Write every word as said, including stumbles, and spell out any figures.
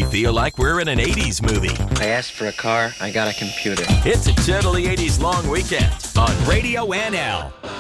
feel like we're in an eighties movie. I asked for a car, I got a computer. It's a totally eighties long weekend on Radio N L.